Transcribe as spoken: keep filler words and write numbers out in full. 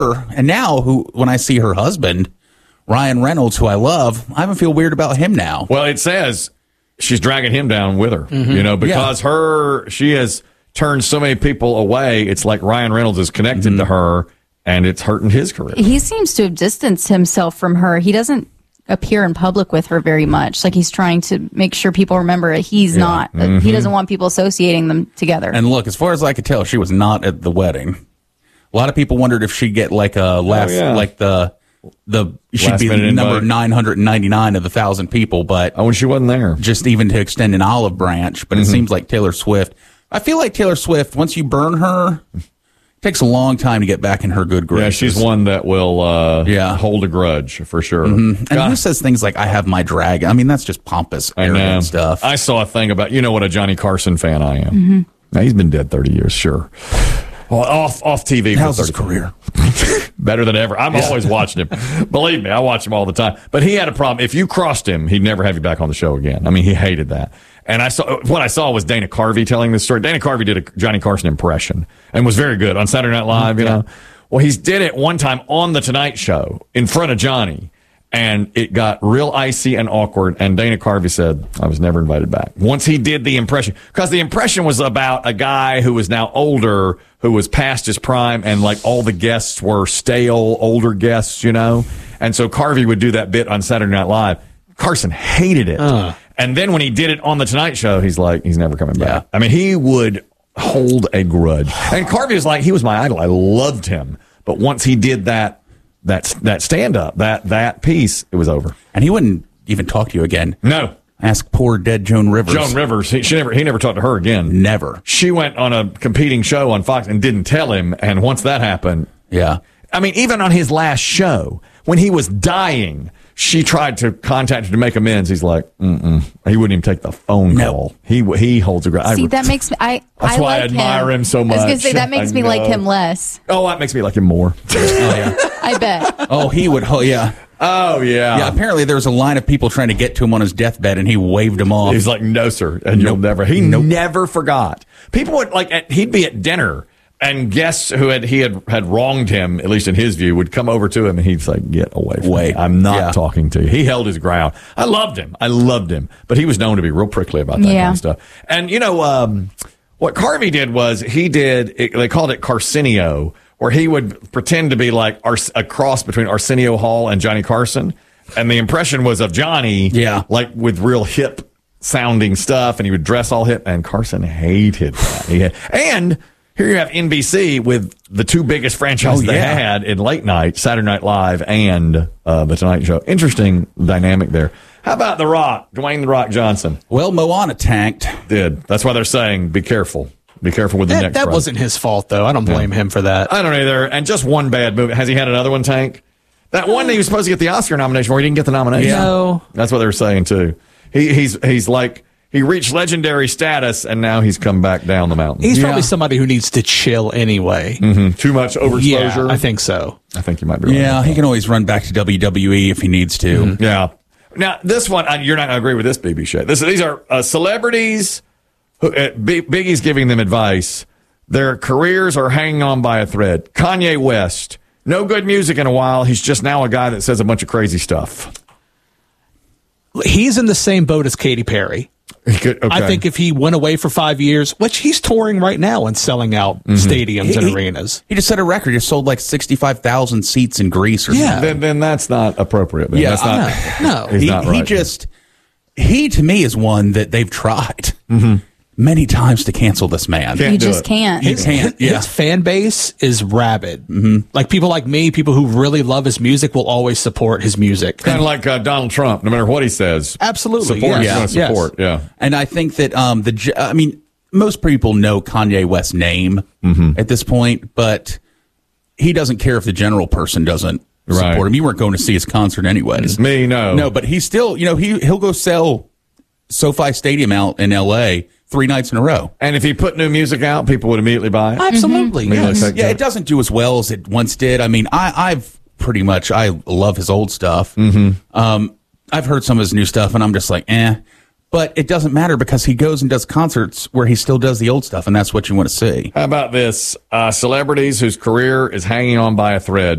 her. And now, who when I see her husband, Ryan Reynolds, who I love, I even feel weird about him now. Well, it says she's dragging him down with her, mm-hmm. you know, because yeah. her she has turned so many people away. It's like Ryan Reynolds is connected mm-hmm. to her, and it's hurting his career. He seems to have distanced himself from her. He doesn't appear in public with her very much. Like he's trying to make sure people remember it. He's yeah. not. Mm-hmm. He doesn't want people associating them together. And look, as far as I could tell, she was not at the wedding. A lot of people wondered if she'd get like a last, oh, yeah. like the the she'd be number nine hundred ninety-nine of the thousand people. But oh, when she wasn't there, just even to extend an olive branch. But mm-hmm. it seems like Taylor Swift. I feel like Taylor Swift. Once you burn her. Takes a long time to get back in her good graces. Yeah, she's one that will uh, yeah. hold a grudge for sure. Mm-hmm. And who says things like, I have my dragon? I mean, that's just pompous, arrogant stuff. I saw a thing about, you know what a Johnny Carson fan I am. Mm-hmm. Now, he's been dead thirty years, sure. Well, off off T V. How's his career? Better than ever. I'm yeah. always watching him. Believe me, I watch him all the time. But he had a problem. If you crossed him, he'd never have you back on the show again. I mean, he hated that. And I saw what I saw was Dana Carvey telling this story. Dana Carvey did a Johnny Carson impression and was very good on Saturday Night Live, you know. Well, he's did it one time on The Tonight Show in front of Johnny, and it got real icy and awkward. And Dana Carvey said, I was never invited back. Once he did the impression, because the impression was about a guy who was now older, who was past his prime, and like all the guests were stale, older guests, you know. And so Carvey would do that bit on Saturday Night Live. Carson hated it. Uh. And then when he did it on The Tonight Show, he's like, he's never coming back. Yeah. I mean, he would hold a grudge. And Carvey was like, he was my idol. I loved him. But once he did that that that stand-up, that that piece, it was over. And he wouldn't even talk to you again. No. Ask poor dead Joan Rivers. Joan Rivers. He, she never, he never talked to her again. Never. She went on a competing show on Fox and didn't tell him. And once that happened. Yeah. I mean, even on his last show, when he was dying, she tried to contact him to make amends. He's like, mm-mm. He wouldn't even take the phone no. call. He he holds a grudge. See, that makes me, I, That's I why like I admire him. him so much. I was going to say, that makes me like him less. Oh, that makes me like him more. Oh, yeah. I bet. Oh, he would, oh, yeah. Oh, yeah. Yeah, apparently there was a line of people trying to get to him on his deathbed, and he waved them off. He's like, no, sir. And nope. you'll never. He nope. never forgot. People would, like, at, he'd be at dinner. And guests who had he had, had wronged him, at least in his view, would come over to him and he'd say, get away from Wait. me. I'm not yeah. talking to you. He held his ground. I loved him. I loved him. But he was known to be real prickly about that yeah. kind of stuff. And, you know, um, what Carvey did was he did, it, they called it Carcinio, where he would pretend to be like Ars- a cross between Arsenio Hall and Johnny Carson. And the impression was of Johnny, yeah. like with real hip sounding stuff. And he would dress all hip. And Carson hated that. He had, and... Here you have N B C with the two biggest franchises oh, yeah. they had in late night, Saturday Night Live and uh, The Tonight Show. Interesting dynamic there. How about The Rock, Dwayne The Rock Johnson? Well, Moana tanked. Did. That's why they're saying be careful. Be careful with the that, next That run. wasn't his fault, though. I don't blame yeah. him for that. I don't either. And just one bad movie. Has he had another one tank? That one that he was supposed to get the Oscar nomination for, he didn't get the nomination. Yeah. No. That's what they were saying, too. He, he's he's like... He reached legendary status, and now he's come back down the mountain. He's yeah. probably somebody who needs to chill anyway. Mm-hmm. Too much overexposure? Yeah, I think so. I think you might be right. Yeah, he can always run back to W W E if he needs to. Mm-hmm. Yeah. Now, this one, you're not going to agree with this, B B Shea. This, these are uh, celebrities. Who, uh, B- Biggie's giving them advice. Their careers are hanging on by a thread. Kanye West. No good music in a while. He's just now a guy that says a bunch of crazy stuff. He's in the same boat as Katy Perry. Could, okay. I think if he went away for five years, which he's touring right now and selling out mm-hmm. stadiums he, and he, arenas. He just set a record. He sold like sixty-five thousand seats in Greece or yeah. something. Then, then that's not appropriate. Then. Yeah, that's not, no. no. He's he, not right. he just, he to me is one that they've tried mm-hmm. many times to cancel this man. Can't you do just it. can't. He can't. His, yeah. his fan base is rabid. Mm-hmm. Like people like me, people who really love his music will always support his music. Kind of like uh, Donald Trump, no matter what he says. Absolutely. Support. Yes. Yeah. Support. Yes. Yeah. And I think that um the I mean most people know Kanye West's name mm-hmm. at this point, but he doesn't care if the general person doesn't right. support him. You weren't going to see his concert anyways. Me, no. No, but he's still, you know, he he'll go sell SoFi Stadium out in L A three nights in a row. And if he put new music out, people would immediately buy it. Absolutely. Mm-hmm. Yes. Yeah, it doesn't do as well as it once did. I mean, I, I've pretty much, I love his old stuff. Mm-hmm. Um, I've heard some of his new stuff, and I'm just like, eh. But it doesn't matter because he goes and does concerts where he still does the old stuff, and that's what you want to see. How about this? Uh, celebrities whose career is hanging on by a thread.